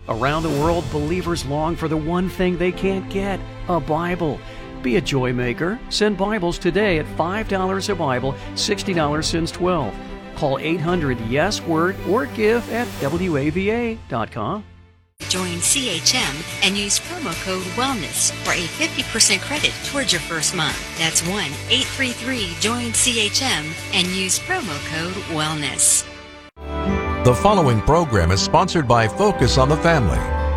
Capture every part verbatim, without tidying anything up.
Around the world, believers long for the one thing they can't get, a Bible. Be a joy maker. Send Bibles today at five dollars a Bible, sixty dollars since twelve. Call eight hundred yes word or give at W A V A dot com. Join C H M and use promo code WELLNESS for a fifty percent credit towards your first month. That's one eight three three join C H M and use promo code WELLNESS. The following program is sponsored by Focus on the Family.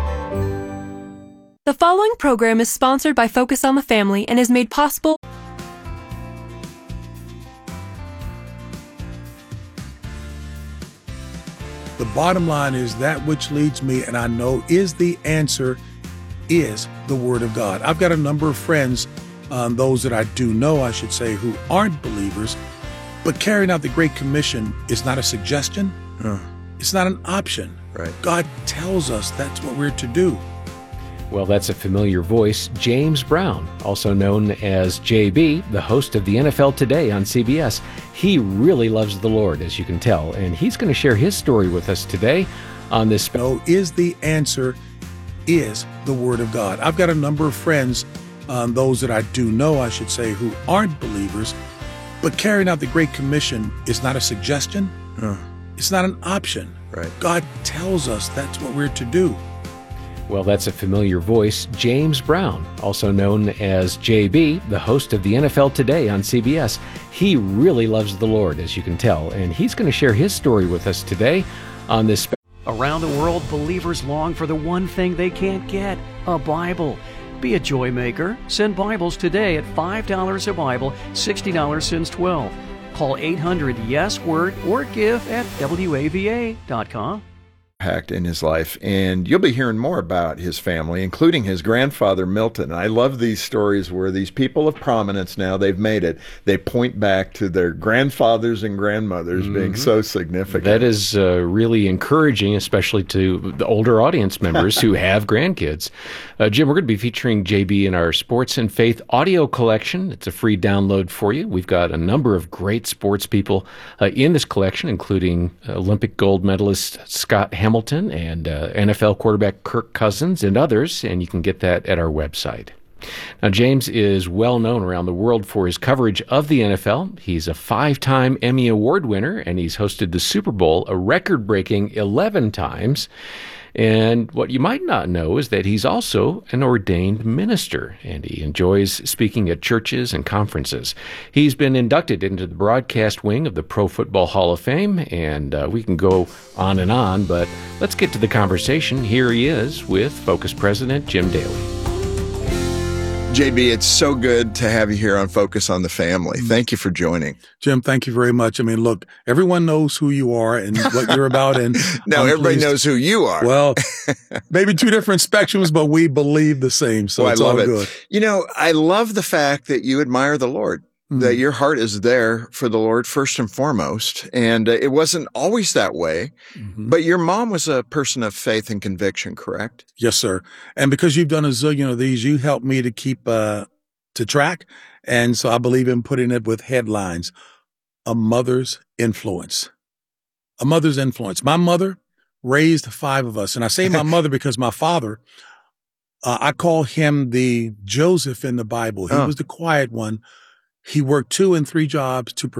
The following program is sponsored by Focus on the Family and is made possible. The bottom line is that which leads me, and I know is the answer, is the Word of God. I've got a number of friends, um, those that I do know, I should say, who aren't believers, but carrying out the Great Commission is not a suggestion. Uh. It's not an option. Right. God tells us that's what we're to do. Well, that's a familiar voice. James Brown, also known as J B, the host of the N F L Today on C B S. He really loves the Lord, as you can tell, and he's going to share his story with us today on this. No, is the answer, is the Word of God. I've got a number of friends, um, those that I do know, I should say, who aren't believers, but carrying out the Great Commission is not a suggestion. Uh. It's not an option. Right. God tells us that's what we're to do. Well, that's a familiar voice. James Brown, also known as J B, the host of the N F L Today on C B S. He really loves the Lord, as you can tell, and he's going to share his story with us today on this. Around the world, believers long for the one thing they can't get, a Bible. Be a joy maker. Send Bibles today at five dollars a Bible, sixty dollars since twelve. Call eight hundred yes word or give at W A V A dot com. Impact in his life, and you'll be hearing more about his family, including his grandfather Milton. I love these stories where these people of prominence, now they've made it, they point back to their grandfathers and grandmothers mm-hmm. being so significant. That is uh, really encouraging, especially to the older audience members who have grandkids. Uh, Jim, we're going to be featuring J B in our Sports and Faith audio collection. It's a free download for you. We've got a number of great sports people uh, in this collection, including Olympic gold medalist Scott Hamilton. Hamilton and uh, N F L quarterback Kirk Cousins and others, and you can get that at our website. Now, James is well known around the world for his coverage of the N F L. He's a five-time Emmy Award winner, and he's hosted the Super Bowl a record-breaking eleven times. And what you might not know is that he's also an ordained minister, and he enjoys speaking at churches and conferences. He's been inducted into the broadcast wing of the Pro Football Hall of Fame, and uh, we can go on and on, but let's get to the conversation. Here he is with Focus President Jim Daly. J B, it's so good to have you here on Focus on the Family. Thank you for joining. Jim, thank you very much. I mean, look, everyone knows who you are and what you're about. And no, I'm everybody pleased. knows who you are. Well, maybe two different spectrums, but we believe the same. So well, it's I love all it. good. You know, I love the fact that you admire the Lord. Mm-hmm. That your heart is there for the Lord first and foremost. And uh, it wasn't always that way, mm-hmm. but your mom was a person of faith and conviction, correct? Yes, sir. And because you've done a zillion of these, you helped me to keep uh, to track. And so I believe in putting it with headlines, a mother's influence, a mother's influence. My mother raised five of us. And I say my mother because my father, uh, I call him the Joseph in the Bible. He oh. was the quiet one. He worked two and three jobs to